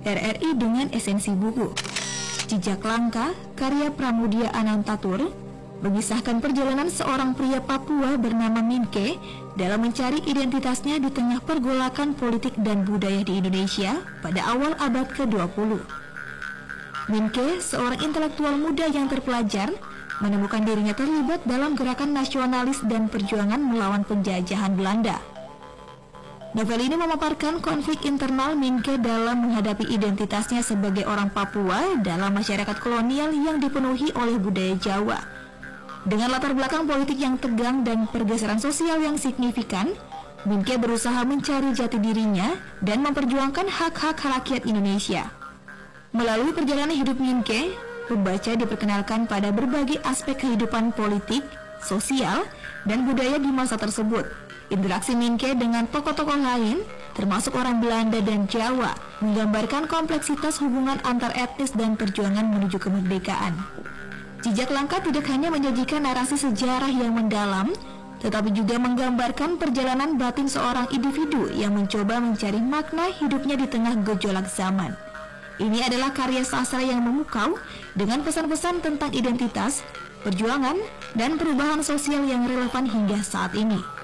RRI dengan esensi buku. Jejak Langkah, karya Pramudia Anantatur, mengisahkan perjalanan seorang pria Papua bernama Minke dalam mencari identitasnya di tengah pergolakan politik dan budaya di Indonesia pada awal abad ke-20. Minke, seorang intelektual muda yang terpelajar, menemukan dirinya terlibat dalam gerakan nasionalis dan perjuangan melawan penjajahan Belanda. Novel ini memaparkan konflik internal Minke dalam menghadapi identitasnya sebagai orang Papua dalam masyarakat kolonial yang dipenuhi oleh budaya Jawa. Dengan latar belakang politik yang tegang dan pergeseran sosial yang signifikan, Minke berusaha mencari jati dirinya dan memperjuangkan hak-hak rakyat Indonesia. Melalui perjalanan hidup Minke, pembaca diperkenalkan pada berbagai aspek kehidupan politik, sosial, dan budaya di masa tersebut. Interaksi Minke dengan tokoh-tokoh lain, termasuk orang Belanda dan Jawa, menggambarkan kompleksitas hubungan antar etnis dan perjuangan menuju kemerdekaan. Jejak Langkah tidak hanya menyajikan narasi sejarah yang mendalam, tetapi juga menggambarkan perjalanan batin seorang individu yang mencoba mencari makna hidupnya di tengah gejolak zaman. Ini adalah karya sastra yang memukau dengan pesan-pesan tentang identitas, perjuangan, dan perubahan sosial yang relevan hingga saat ini.